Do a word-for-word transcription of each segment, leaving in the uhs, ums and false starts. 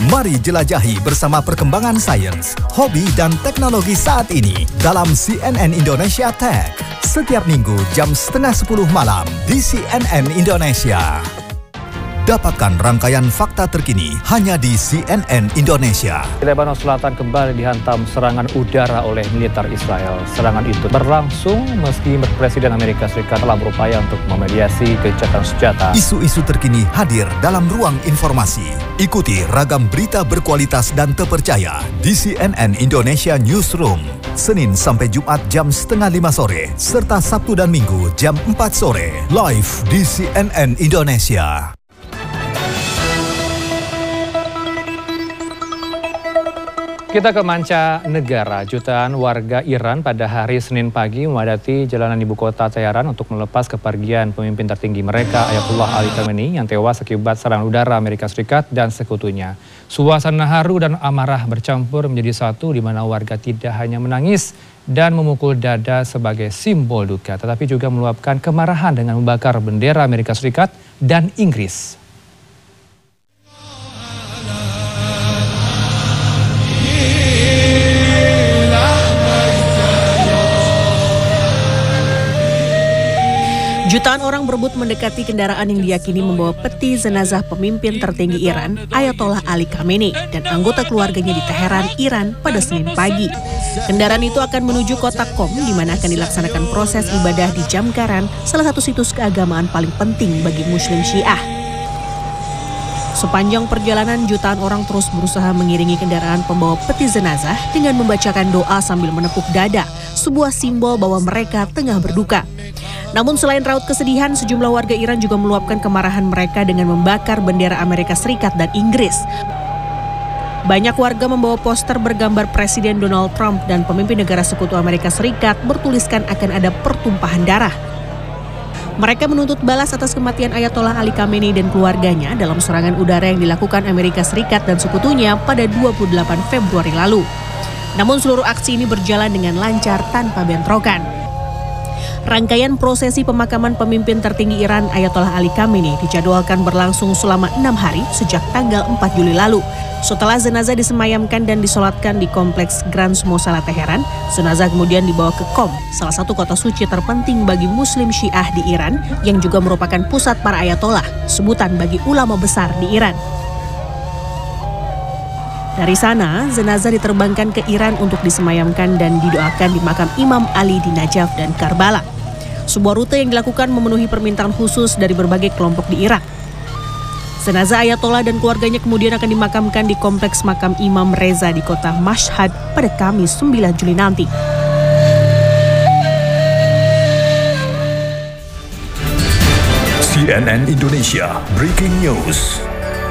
Mari jelajahi bersama perkembangan sains, hobi dan teknologi saat ini dalam C N N Indonesia Tech. Setiap minggu jam setengah sepuluh malam di C N N Indonesia. Dapatkan rangkaian fakta terkini hanya di C N N Indonesia. Lebanon Selatan kembali dihantam serangan udara oleh militer Israel. Serangan itu berlangsung meski Presiden Amerika Serikat telah berupaya untuk memediasi gencatan senjata. Isu-isu terkini hadir dalam ruang informasi. Ikuti ragam berita berkualitas dan terpercaya di C N N Indonesia Newsroom. Senin sampai Jumat jam setengah lima sore, serta Sabtu dan Minggu jam empat sore. Live di C N N Indonesia. Kita ke mancanegara. Jutaan warga Iran pada hari Senin pagi memadati jalanan ibu kota Teheran untuk melepas kepergian pemimpin tertinggi mereka, Ayatollah Ali Khamenei, yang tewas akibat serangan udara Amerika Serikat dan sekutunya. Suasana haru dan amarah bercampur menjadi satu, di mana warga tidak hanya menangis dan memukul dada sebagai simbol duka, tetapi juga meluapkan kemarahan dengan membakar bendera Amerika Serikat dan Inggris. Jutaan orang berebut mendekati kendaraan yang diyakini membawa peti jenazah pemimpin tertinggi Iran, Ayatollah Ali Khamenei, dan anggota keluarganya di Teheran, Iran pada Senin pagi. Kendaraan itu akan menuju kota Qom, di mana akan dilaksanakan proses ibadah di Jamkaran, salah satu situs keagamaan paling penting bagi Muslim Syiah. Sepanjang perjalanan, jutaan orang terus berusaha mengiringi kendaraan pembawa peti jenazah dengan membacakan doa sambil menepuk dada, sebuah simbol bahwa mereka tengah berduka. Namun selain raut kesedihan, sejumlah warga Iran juga meluapkan kemarahan mereka dengan membakar bendera Amerika Serikat dan Inggris. Banyak warga membawa poster bergambar Presiden Donald Trump dan pemimpin negara sekutu Amerika Serikat bertuliskan akan ada pertumpahan darah. Mereka menuntut balas atas kematian Ayatollah Ali Khamenei dan keluarganya dalam serangan udara yang dilakukan Amerika Serikat dan sekutunya pada dua puluh delapan Februari lalu. Namun seluruh aksi ini berjalan dengan lancar tanpa bentrokan. Rangkaian prosesi pemakaman pemimpin tertinggi Iran, Ayatollah Ali Khamenei, dijadwalkan berlangsung selama enam hari sejak tanggal empat Juli lalu. Setelah jenazah disemayamkan dan disolatkan di kompleks Grand Mosala Teheran, jenazah kemudian dibawa ke Qom, salah satu kota suci terpenting bagi Muslim Syiah di Iran, yang juga merupakan pusat para ayatollah, sebutan bagi ulama besar di Iran. Dari sana, jenazah diterbangkan ke Iran untuk disemayamkan dan didoakan di makam Imam Ali di Najaf dan Karbala. Sebuah rute yang dilakukan memenuhi permintaan khusus dari berbagai kelompok di Irak. Jenazah Ayatollah dan keluarganya kemudian akan dimakamkan di kompleks makam Imam Reza di kota Mashhad pada Kamis sembilan Juli nanti. C N N Indonesia Breaking News.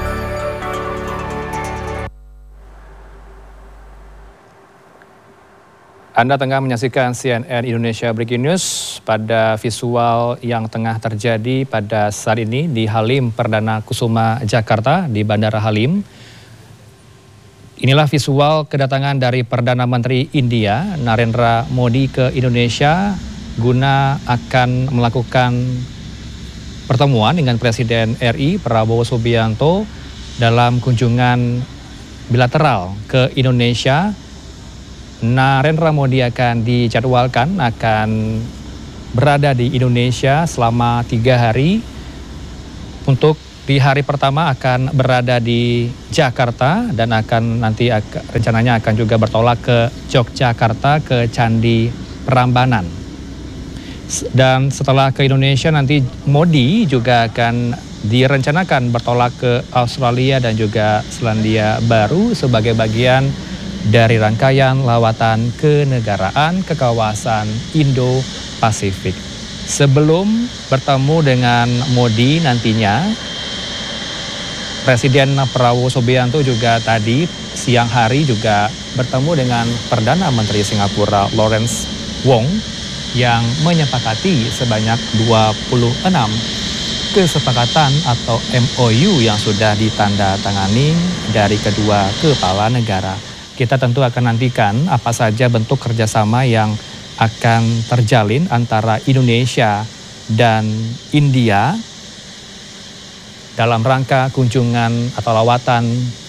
Anda tengah menyaksikan C N N Indonesia Breaking News pada visual yang tengah terjadi pada saat ini di Halim Perdana Kusuma, Jakarta, di Bandara Halim. Inilah visual kedatangan dari Perdana Menteri India, Narendra Modi, ke Indonesia guna akan melakukan pertemuan dengan Presiden R I Prabowo Subianto dalam kunjungan bilateral ke Indonesia. Narendra Modi akan dijadwalkan akan berada di Indonesia selama tiga hari. Untuk di hari pertama akan berada di Jakarta dan akan nanti akan, rencananya akan juga bertolak ke Yogyakarta, ke Candi Prambanan. Dan setelah ke Indonesia nanti Modi juga akan direncanakan bertolak ke Australia dan juga Selandia Baru sebagai bagian dari rangkaian lawatan kenegaraan ke kawasan Indo-Pasifik. Sebelum bertemu dengan Modi nantinya, Presiden Prabowo Subianto juga tadi siang hari juga bertemu dengan Perdana Menteri Singapura Lawrence Wong yang menyepakati sebanyak dua puluh enam kesepakatan atau M O U yang sudah ditandatangani dari kedua kepala negara. Kita tentu akan nantikan apa saja bentuk kerjasama yang akan terjalin antara Indonesia dan India dalam rangka kunjungan atau lawatan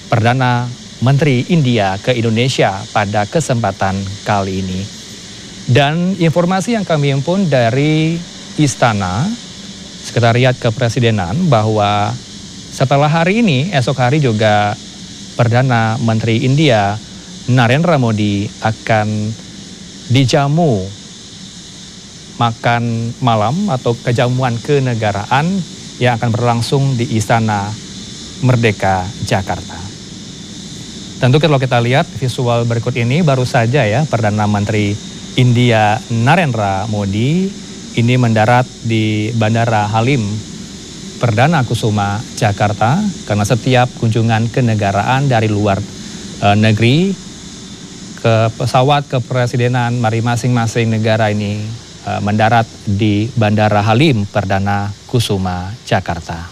Perdana Menteri India ke Indonesia pada kesempatan kali ini. Dan informasi yang kami himpun dari Istana Sekretariat Kepresidenan bahwa setelah hari ini, esok hari juga Perdana Menteri India Narendra Modi akan dijamu makan malam atau kejamuan kenegaraan yang akan berlangsung di Istana Merdeka Jakarta. Tentu kalau kita lihat visual berikut ini baru saja ya Perdana Menteri India Narendra Modi ini mendarat di Bandara Halim Perdana Kusuma Jakarta karena setiap kunjungan kenegaraan dari luar e, negeri ke pesawat kepresidenan dari masing-masing negara ini e, mendarat di Bandara Halim Perdana Kusuma Jakarta.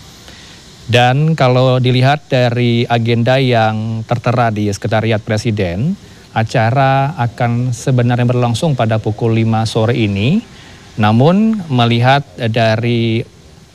Dan kalau dilihat dari agenda yang tertera di Sekretariat Presiden, acara akan sebenarnya berlangsung pada pukul lima sore ini. Namun melihat dari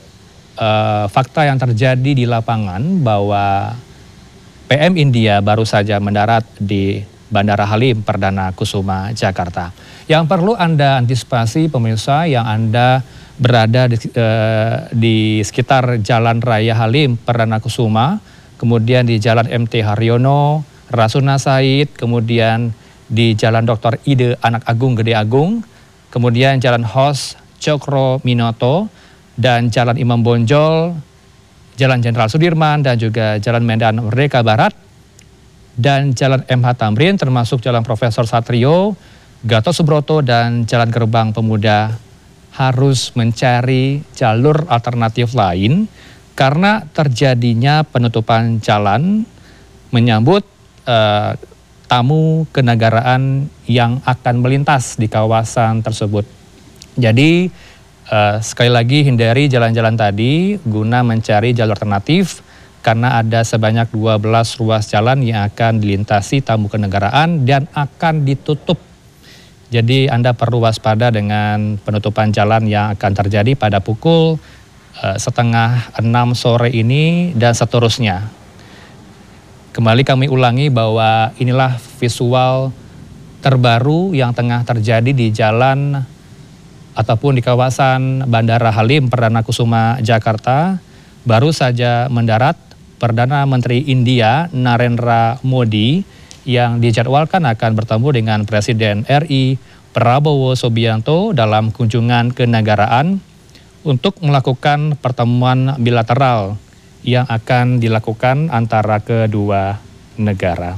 uh, fakta yang terjadi di lapangan bahwa P M India baru saja mendarat di Bandara Halim Perdana Kusuma Jakarta. Yang perlu Anda antisipasi pemirsa yang Anda berada di, uh, di sekitar Jalan Raya Halim Perdana Kusuma, kemudian di Jalan M T Haryono, Rasuna Said, kemudian di Jalan Doktor Ide Anak Agung Gede Agung, kemudian Jalan Hos Cokro Minoto, dan Jalan Imam Bonjol, Jalan Jenderal Sudirman, dan juga Jalan Medan Merdeka Barat, dan Jalan M H Tamrin, termasuk Jalan Profesor Satrio, Gatot Subroto, dan Jalan Gerbang Pemuda harus mencari jalur alternatif lain karena terjadinya penutupan jalan menyambut uh, tamu kenegaraan yang akan melintas di kawasan tersebut. Jadi uh, sekali lagi hindari jalan-jalan tadi guna mencari jalur alternatif karena ada sebanyak dua belas ruas jalan yang akan dilintasi tamu kenegaraan dan akan ditutup. Jadi Anda perlu waspada dengan penutupan jalan yang akan terjadi pada pukul uh, setengah enam sore ini dan seterusnya. Kembali kami ulangi bahwa inilah visual terbaru yang tengah terjadi di jalan ataupun di kawasan Bandara Halim Perdana Kusuma Jakarta. Baru saja mendarat Perdana Menteri India Narendra Modi yang dijadwalkan akan bertemu dengan Presiden R I Prabowo Subianto dalam kunjungan kenegaraan untuk melakukan pertemuan bilateral yang akan dilakukan antara kedua negara.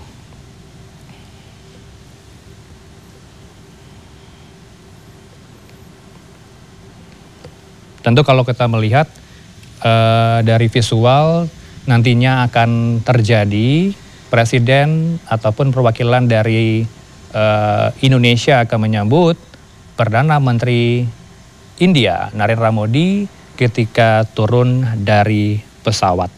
Tentu kalau kita melihat uh, dari visual nantinya akan terjadi Presiden ataupun perwakilan dari uh, Indonesia akan menyambut Perdana Menteri India Narendra Modi ketika turun dari pesawat.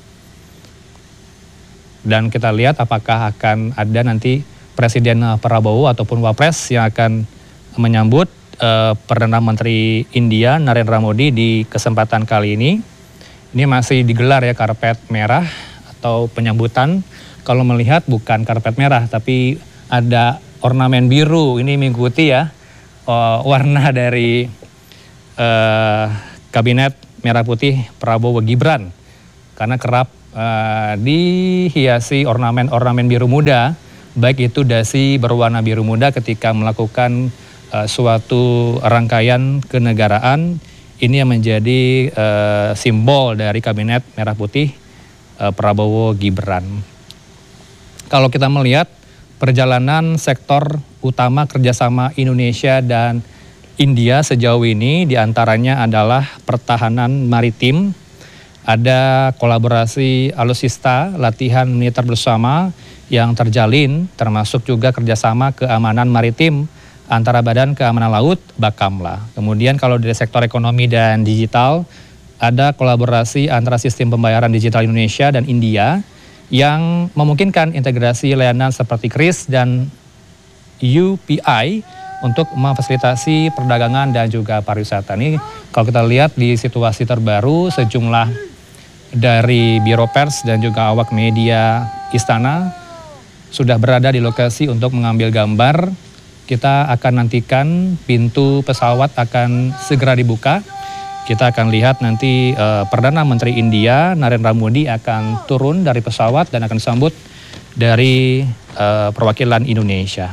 Dan kita lihat apakah akan ada nanti Presiden Prabowo ataupun Wapres yang akan menyambut uh, Perdana Menteri India Narendra Modi di kesempatan kali ini. Ini masih digelar ya karpet merah atau penyambutan. Kalau melihat bukan karpet merah tapi ada ornamen biru. Ini mengikuti ya uh, warna dari uh, Kabinet Merah Putih Prabowo Gibran. Karena kerap uh, dihiasi ornamen-ornamen biru muda, baik itu dasi berwarna biru muda ketika melakukan uh, suatu rangkaian kenegaraan. Ini yang menjadi uh, simbol dari Kabinet Merah Putih uh, Prabowo Gibran. Kalau kita melihat perjalanan sektor utama kerjasama Indonesia dan India sejauh ini diantaranya adalah pertahanan maritim, ada kolaborasi alutsista, latihan militer bersama yang terjalin, termasuk juga kerjasama keamanan maritim antara Badan Keamanan Laut, Bakamla. Kemudian kalau dari sektor ekonomi dan digital, ada kolaborasi antara sistem pembayaran digital Indonesia dan India, yang memungkinkan integrasi layanan seperti kris dan U P I untuk memfasilitasi perdagangan dan juga pariwisata. Ini kalau kita lihat di situasi terbaru, sejumlah dari Biro Pers dan juga awak media Istana sudah berada di lokasi untuk mengambil gambar. Kita akan nantikan pintu pesawat akan segera dibuka. Kita akan lihat nanti uh, Perdana Menteri India Narendra Modi akan turun dari pesawat dan akan disambut dari uh, perwakilan Indonesia.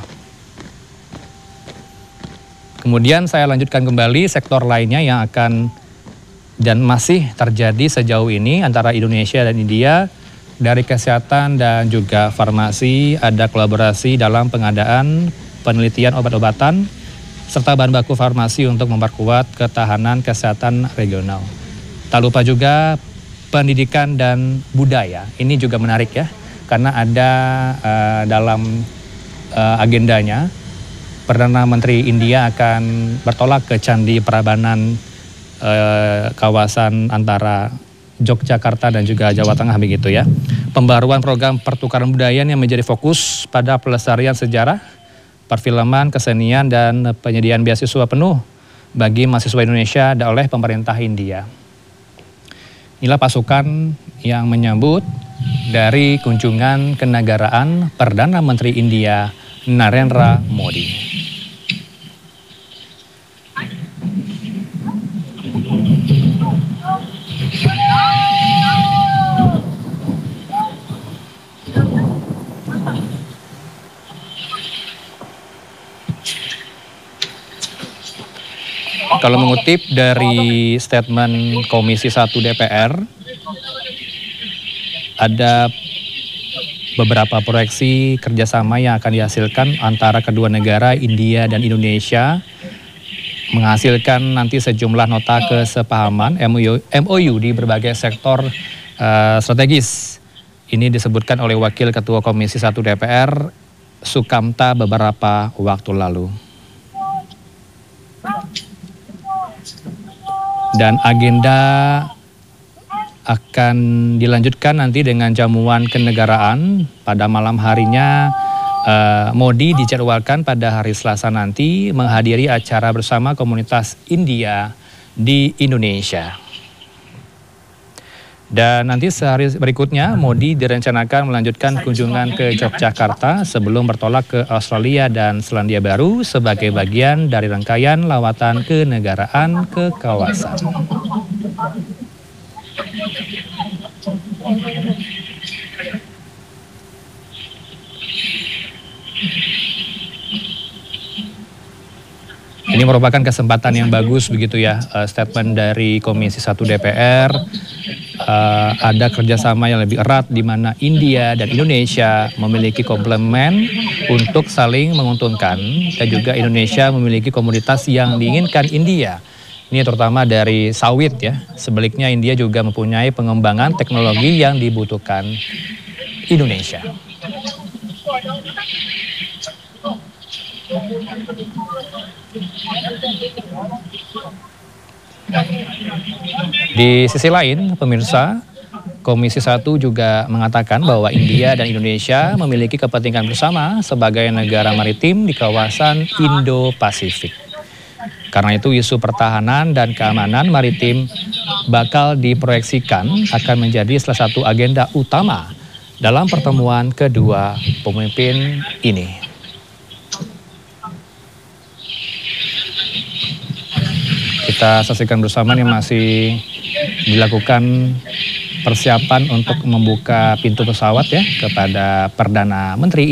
Kemudian saya lanjutkan kembali sektor lainnya yang akan dan masih terjadi sejauh ini antara Indonesia dan India. Dari kesehatan dan juga farmasi ada kolaborasi dalam pengadaan penelitian obat-obatan serta bahan baku farmasi untuk memperkuat ketahanan kesehatan regional. Tak lupa juga pendidikan dan budaya. Ini juga menarik ya, karena ada uh, dalam uh, agendanya Perdana Menteri India akan bertolak ke Candi Prambanan uh, kawasan antara Yogyakarta dan juga Jawa Tengah begitu ya. Pembaruan program pertukaran budaya yang menjadi fokus pada pelestarian sejarah, perfilman, kesenian, dan penyediaan beasiswa penuh bagi mahasiswa Indonesia oleh pemerintah India. Inilah pasukan yang menyambut dari kunjungan kenegaraan Perdana Menteri India Narendra Modi. Kalau mengutip dari statement Komisi satu D P R, ada beberapa proyeksi kerjasama yang akan dihasilkan antara kedua negara India dan Indonesia, menghasilkan nanti sejumlah nota kesepahaman M O U di berbagai sektor uh, strategis. Ini disebutkan oleh Wakil Ketua Komisi satu D P R Sukamta beberapa waktu lalu. Dan agenda akan dilanjutkan nanti dengan jamuan kenegaraan pada malam harinya. Uh, Modi dijadwalkan pada hari Selasa nanti menghadiri acara bersama komunitas India di Indonesia. Dan nanti sehari berikutnya Modi direncanakan melanjutkan kunjungan ke Yogyakarta sebelum bertolak ke Australia dan Selandia Baru sebagai bagian dari rangkaian lawatan kenegaraan ke kawasan. Ini merupakan kesempatan yang bagus begitu ya, uh, statement dari Komisi satu D P R. Uh, ada kerjasama yang lebih erat di mana India dan Indonesia memiliki komplement untuk saling menguntungkan, dan juga Indonesia memiliki komoditas yang diinginkan India. Ini terutama dari sawit ya. Sebaliknya India juga mempunyai pengembangan teknologi yang dibutuhkan Indonesia. Di sisi lain, pemirsa, Komisi satu juga mengatakan bahwa India dan Indonesia memiliki kepentingan bersama sebagai negara maritim di kawasan Indo-Pasifik. Karena itu isu pertahanan dan keamanan maritim bakal diproyeksikan akan menjadi salah satu agenda utama dalam pertemuan kedua pemimpin ini. Kita saksikan bersama nih, masih dilakukan persiapan untuk membuka pintu pesawat ya kepada Perdana Menteri